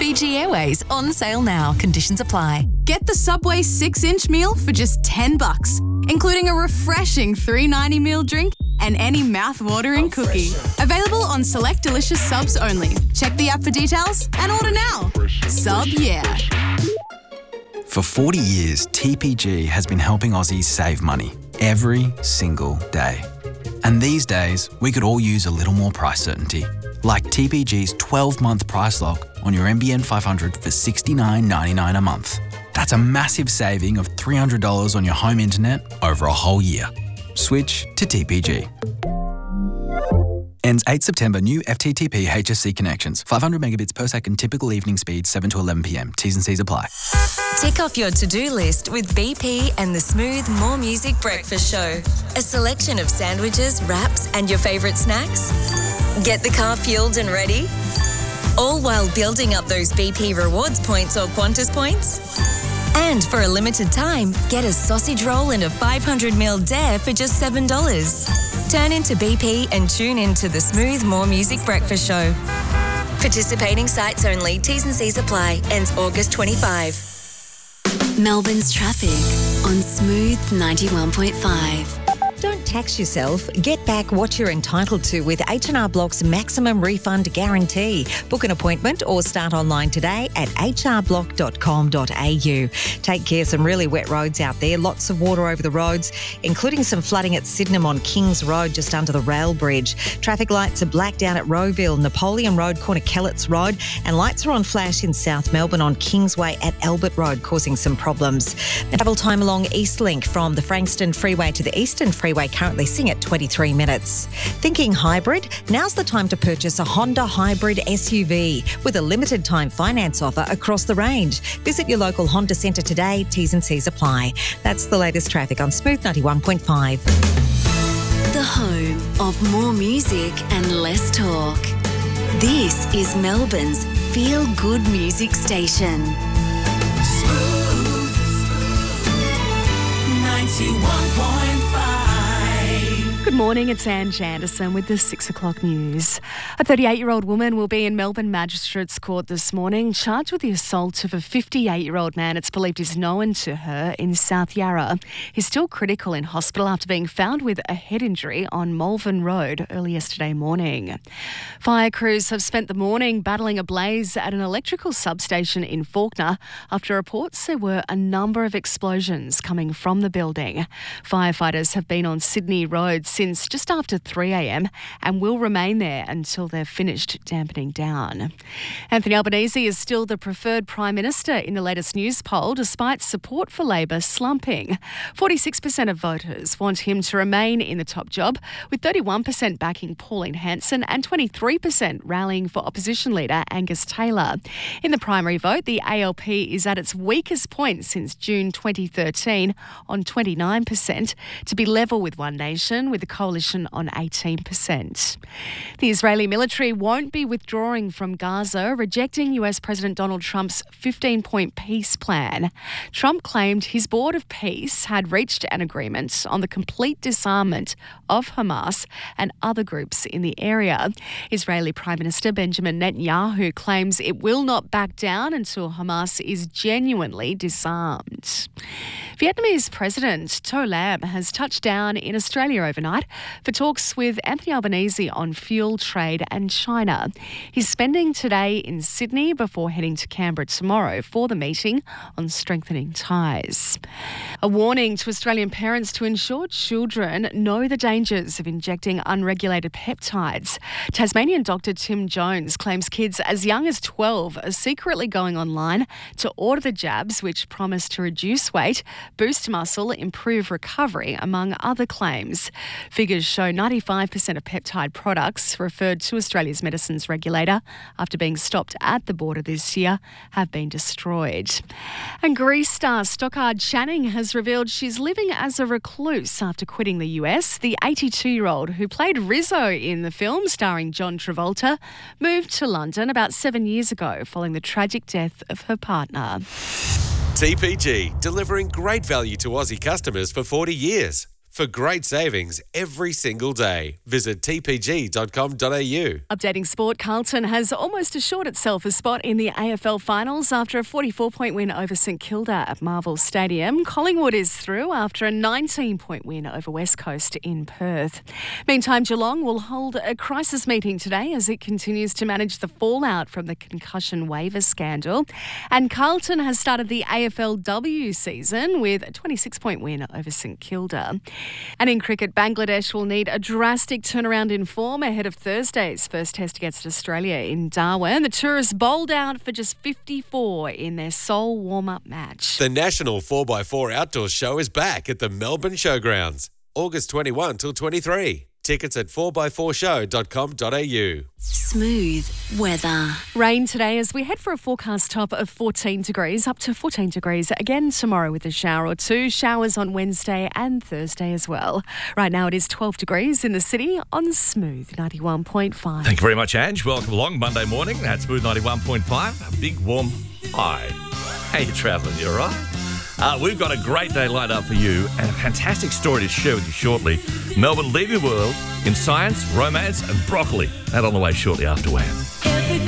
Fiji Airways on sale now. Conditions apply. Get the Subway 6-inch meal for just $10, including a refreshing $3.90 meal drink and any mouth-watering cookie. Available on select delicious subs only. Check the app for details and order now. Sub, yeah. For 40 years, TPG has been helping Aussies save money every single day. And these days, we could all use a little more price certainty. Like TPG's 12-month price lock on your NBN 500 for $69.99 a month. That's a massive saving of $300 on your home internet over a whole year. Switch to TPG. Ends 8 September. New FTTP HSC connections. 500 megabits per second. Typical evening speed 7 to 11 p.m. T's and C's apply. Tick off your to-do list with BP and the Smooth More Music Breakfast Show. A selection of sandwiches, wraps and your favourite snacks. Get the car fueled and ready. All while building up those BP rewards points or Qantas points. And for a limited time, get a sausage roll and a 500ml dare for just $7. Turn into BP and tune into the Smooth More Music Breakfast Show. Participating sites only. T's and C's apply. Ends August 25. Melbourne's traffic on Smooth 91.5. Don't tax yourself. Get back what you're entitled to with H&R Block's maximum refund guarantee. Book an appointment or start online today at hrblock.com.au. Take care, some really wet roads out there. Lots of water over the roads, including some flooding at Sydenham on Kings Road just under the rail bridge. Traffic lights are blacked out at Rowville, Napoleon Road, corner Kelletts Road, and lights are on flash in South Melbourne on Kingsway at Albert Road, causing some problems. The travel time along Eastlink from the Frankston Freeway to the Eastern Freeway currently sitting at 23 minutes. Thinking hybrid? Now's the time to purchase a Honda hybrid SUV with a limited time finance offer across the range. Visit your local Honda Centre today. T's and C's apply. That's the latest traffic on Smooth 91.5. The home of more music and less talk. This is Melbourne's Feel Good Music Station. Smooth 91.5. Good morning, it's Ange Anderson with the 6 o'clock news. A 38-year-old woman will be in Melbourne Magistrates Court this morning, charged with the assault of a 58-year-old man it's believed is known to her in South Yarra. He's still critical in hospital after being found with a head injury on Malvern Road early yesterday morning. Fire crews have spent the morning battling a blaze at an electrical substation in Fawkner after reports there were a number of explosions coming from the building. Firefighters have been on Sydney Road since just after 3 a.m. and will remain there until they're finished dampening down. Anthony Albanese is still the preferred Prime Minister in the latest news poll, despite support for Labor slumping. 46% of voters want him to remain in the top job, with 31% backing Pauline Hanson and 23% rallying for opposition leader Angus Taylor. In the primary vote, the ALP is at its weakest point since June 2013 on 29%, to be level with One Nation, with the coalition on 18%. The Israeli military won't be withdrawing from Gaza, rejecting US President Donald Trump's 15-point peace plan. Trump claimed his board of peace had reached an agreement on the complete disarmament of Hamas and other groups in the area. Israeli Prime Minister Benjamin Netanyahu claims it will not back down until Hamas is genuinely disarmed. Vietnamese President To Lam has touched down in Australia overnight for talks with Anthony Albanese on fuel trade and China. He's spending today in Sydney before heading to Canberra tomorrow for the meeting on strengthening ties. A warning to Australian parents to ensure children know the dangers of injecting unregulated peptides. Tasmanian Dr. Tim Jones claims kids as young as 12 are secretly going online to order the jabs, which promise to reduce weight, boost muscle, improve recovery, among other claims. Figures show 95% of peptide products referred to Australia's medicines regulator after being stopped at the border this year have been destroyed. And Grease star Stockard Channing has revealed she's living as a recluse after quitting the US. The 82-year-old, who played Rizzo in the film starring John Travolta, moved to London about 7 years ago following the tragic death of her partner. TPG, delivering great value to Aussie customers for 40 years. For great savings every single day, visit tpg.com.au. Updating sport, Carlton has almost assured itself a spot in the AFL finals after a 44-point win over St Kilda at Marvel Stadium. Collingwood is through after a 19-point win over West Coast in Perth. Meantime, Geelong will hold a crisis meeting today as it continues to manage the fallout from the concussion waiver scandal. And Carlton has started the AFLW season with a 26-point win over St Kilda. And in cricket, Bangladesh will need a drastic turnaround in form ahead of Thursday's first test against Australia in Darwin. The tourists bowled out for just 54 in their sole warm-up match. The National 4x4 Outdoor Show is back at the Melbourne Showgrounds, August 21 till 23. Tickets at 4x4show.com.au. Smooth weather. Rain today as we head for a forecast top of 14 degrees, up to 14 degrees again tomorrow with a shower or two. Showers on Wednesday and Thursday as well. Right now it is 12 degrees in the city on Smooth 91.5. Thank you very much, Ange. Welcome along Monday morning at Smooth 91.5. A big warm hi. How you travelling? You all right? We've got a great day lined up for you and a fantastic story to share with you shortly. Melbourne leading the world in science, romance and broccoli. That on the way shortly after Wham.